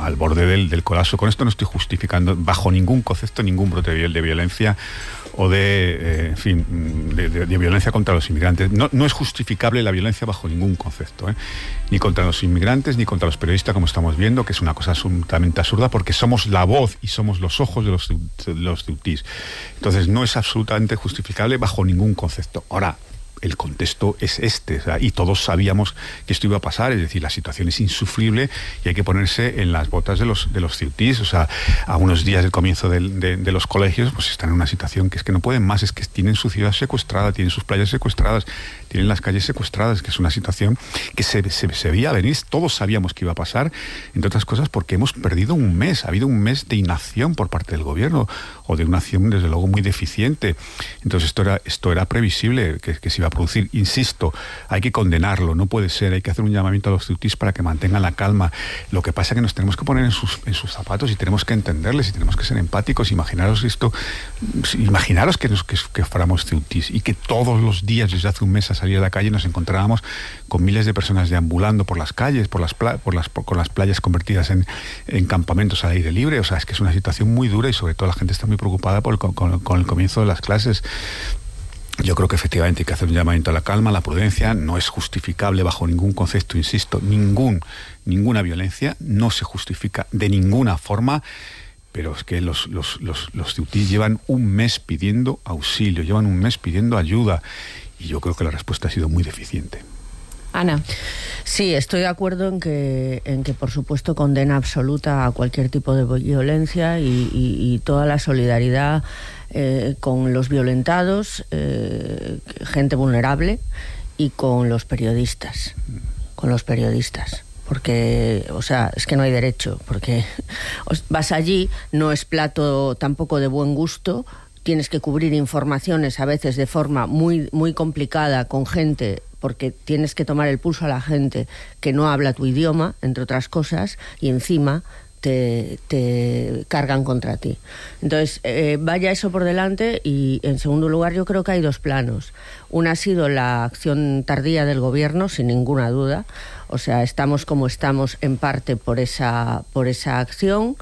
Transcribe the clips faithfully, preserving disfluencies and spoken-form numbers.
al borde del, del colapso. Con esto no estoy justificando bajo ningún concepto ningún brote de violencia o de, eh, en fin, de, de, de violencia contra los inmigrantes. No, no es justificable la violencia bajo ningún concepto, ¿eh? Ni contra los inmigrantes, ni contra los periodistas, como estamos viendo, que es una cosa absolutamente absurda, porque somos la voz y somos los ojos de los, de los ceutíes. Entonces, no es absolutamente justificable bajo ningún concepto. Ahora, el contexto es este, o sea, y todos sabíamos que esto iba a pasar, es decir, la situación es insufrible y hay que ponerse en las botas de los de los ceutíes. O sea, a unos días del comienzo del, de, de los colegios, pues están en una situación que es que no pueden más, es que tienen su ciudad secuestrada, tienen sus playas secuestradas, tienen las calles secuestradas, que es una situación que se, se, se veía venir, todos sabíamos que iba a pasar, entre otras cosas porque hemos perdido un mes, ha habido un mes de inacción por parte del gobierno, o de una acción desde luego muy deficiente. Entonces esto era, esto era previsible que, que se iba a producir. Insisto, hay que condenarlo, no puede ser, hay que hacer un llamamiento a los ceutíes para que mantengan la calma. Lo que pasa es que nos tenemos que poner en sus, en sus zapatos y tenemos que entenderles y tenemos que ser empáticos. Imaginaros esto, imaginaros que, nos, que, que fuéramos ceutíes y que todos los días desde hace un mes a salir a la calle nos encontrábamos con miles de personas deambulando por las calles, por las, pla- por las por, con las playas convertidas en, en campamentos al aire libre. O sea, es que es una situación muy dura y sobre todo la gente está muy preocupada por el, con, con el comienzo de las clases. Yo creo que efectivamente hay que hacer un llamamiento a la calma, a la prudencia. No es justificable bajo ningún concepto, insisto, ningún, ninguna violencia, no se justifica de ninguna forma, pero es que los, los, los, los ceutíes llevan un mes pidiendo auxilio, llevan un mes pidiendo ayuda, y yo creo que la respuesta ha sido muy deficiente. Ana. Sí, estoy de acuerdo en que, en que por supuesto, condena absoluta a cualquier tipo de violencia y, y, y toda la solidaridad eh, con los violentados, eh, gente vulnerable, y con los periodistas, con los periodistas. Porque, o sea, es que no hay derecho, porque vas allí, no es plato tampoco de buen gusto, tienes que cubrir informaciones a veces de forma muy, muy complicada con gente, porque tienes que tomar el pulso a la gente que no habla tu idioma, entre otras cosas, y encima te, te cargan contra ti. Entonces, eh, vaya eso por delante, y en segundo lugar yo creo que hay dos planos. Una ha sido la acción tardía del gobierno, sin ninguna duda. O sea, estamos como estamos en parte por esa, por esa acción,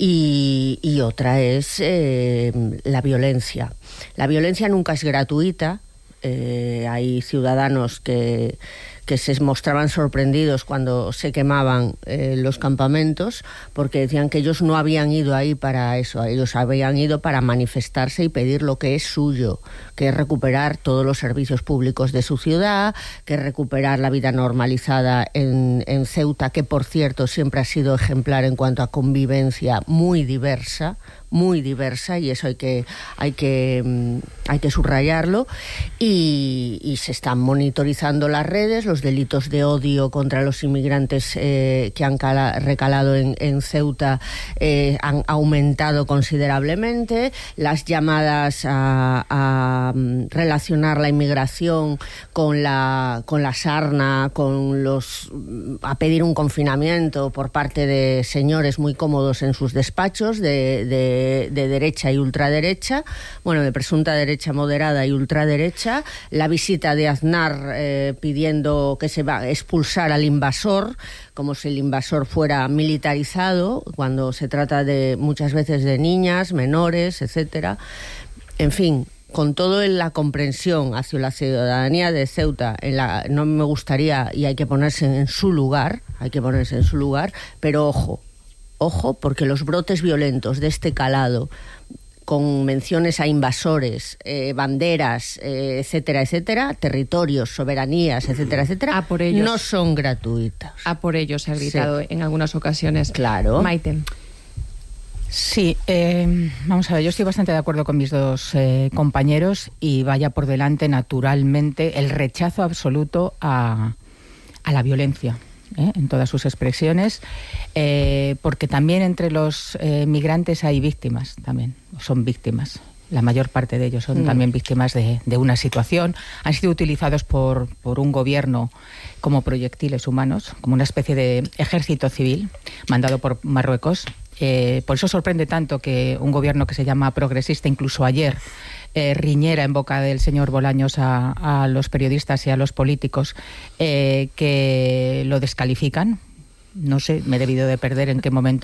y, y otra es eh, la violencia. La violencia nunca es gratuita. Eh, hay ciudadanos que, que se mostraban sorprendidos cuando se quemaban eh, los campamentos, porque decían que ellos no habían ido ahí para eso, ellos habían ido para manifestarse y pedir lo que es suyo, que es recuperar todos los servicios públicos de su ciudad, que es recuperar la vida normalizada en, en Ceuta, que por cierto siempre ha sido ejemplar en cuanto a convivencia muy diversa, muy diversa, y eso hay que hay que hay que subrayarlo, y, y se están monitorizando las redes, los delitos de odio contra los inmigrantes eh, que han cala, recalado en, en Ceuta eh, han aumentado considerablemente, las llamadas a, a relacionar la inmigración con la con la sarna, con los a pedir un confinamiento por parte de señores muy cómodos en sus despachos de, de de derecha y ultraderecha, bueno, de presunta derecha moderada y ultraderecha, la visita de Aznar eh, pidiendo que se va a expulsar al invasor, como si el invasor fuera militarizado, cuando se trata de muchas veces de niñas, menores, etcétera. En fin, con todo en la comprensión hacia la ciudadanía de Ceuta, en la, no me gustaría, y hay que ponerse en su lugar, hay que ponerse en su lugar, pero ojo, Ojo, porque los brotes violentos de este calado, con menciones a invasores, eh, banderas, eh, etcétera, etcétera, territorios, soberanías, etcétera, etcétera, a por ellos, no son gratuitos. A por ellos se ha gritado, sí, en algunas ocasiones. Claro. Maite. Sí, eh, vamos a ver, yo estoy bastante de acuerdo con mis dos eh, compañeros, y vaya por delante, naturalmente, el rechazo absoluto a, a la violencia. ¿Eh? En todas sus expresiones, eh, porque también entre los eh, migrantes hay víctimas, también son víctimas. La mayor parte de ellos son mm. también víctimas de, de una situación. Han sido utilizados por, por un gobierno como proyectiles humanos, como una especie de ejército civil mandado por Marruecos. Eh, por eso sorprende tanto que un gobierno que se llama progresista, incluso ayer, Eh, riñera en boca del señor Bolaños a, a los periodistas y a los políticos eh, que lo descalifican. No sé, me he debido de perder en qué momento